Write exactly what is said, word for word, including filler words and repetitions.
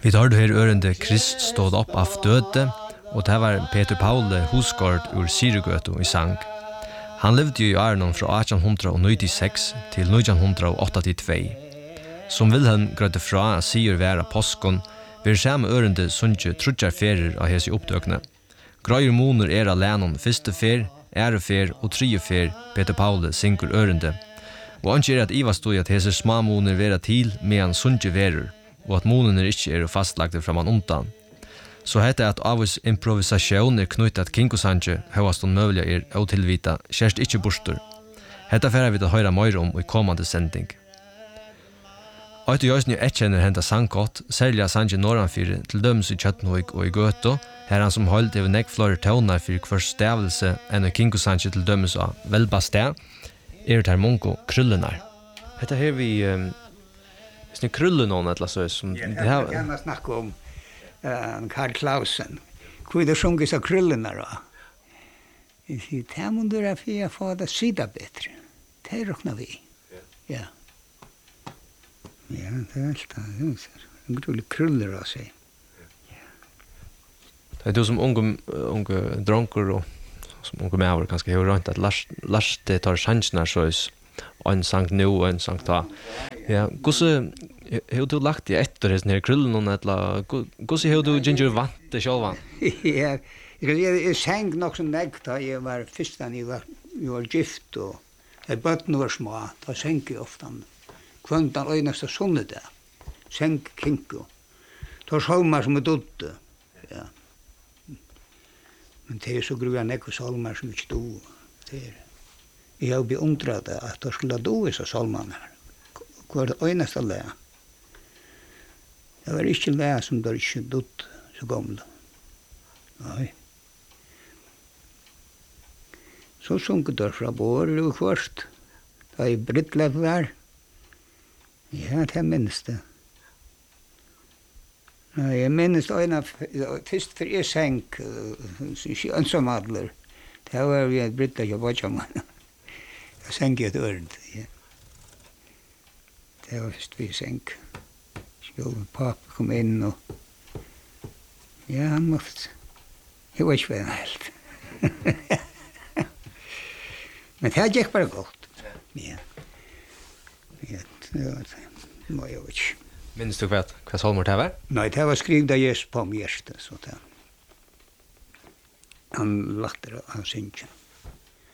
Vi tar det her ørende Krist stod opp av døde, og det var Peter Paule Husgård ur Sirigøto i sang. Han levde jo i årene fra atten nittiseks til nitten åttioåtte. Som Wilhelm grødde fra sier være påskon, vil samme ørende sunge trudjar ferier av hese oppdøkene. Grøyer moner er av lænon første fer, ære fer og tredje fer Peter Paule synker ørende. Og han er at Iva stod at hese smamoner vera til medan sunge verer, og at moner ikke er fastlagte framan undan. Så heter det at avvis improvisasjon er knyttet kinkosange, høyast og møvlig er åtilvita, kjærst ikke borster. Hetta færa vi til høyra møyre om i kommande sending. Og etter jøsni etkjenner henta sangkott, særlig sange norranfyr til døms i Kjøttenhøyk og i Gøto, her han som holdt over nekk flere tøvnar for hver stavelse enn i kinkosange til døms av velbastea, er det her mongo krullenar. Hetta her vi um, sni krullenån etla så som ja, det her kan man snakke om uh, Karl Clausen. Hvor det sjunges av krullenar da. Jeg sier, det må du ha for å få det sida bedre. Det råkner vi. Ja. Ja, det er alt det. Det er utrolig kruller av seg. Det er du som unge, unge dronker og som unge mæver kanskje har rønt at Lars, Lars det tar sjansene så er en sang nå og en sang ta. Ja, hvordan har du lagt i etter denne krullen? Hvordan har du ginger vant det selv? Ja, jeg, jeg sang nok som jeg da jeg var først da jeg var, jeg var gift og jeg bøtten var små, da sang jeg ofte kvantan øyneste sonne det. Sang kinko. Da salmer som er dødde. Ja. Men det er så gruer nekve salmer som ikke do. Det er. Jeg har beundret det at det skulle do i så salmene her. Hva er det øyneste le? Det var ikke le som det ikke dødde så gamle. Nei. Så sunket det fra båret og først. Da jeg brittlet var. Ja, det minnes det. Jeg minnes øyne, først for jeg sang, ikke ønsomadler. Det var vi et brittlet jeg var sammen. Jeg sang et ørend. Ja. Det var først vi sang. Så pappa kom inn og ja, han måtte. Jeg var ikke venn helt. Men det gikk bare godt. Ja. Ja, det var det. Det var jeg ikke. Minns du hva, hva salmer det var? Nei, det var skrivet av Jesus på min hjerte, så det. Han lagt det av syngen.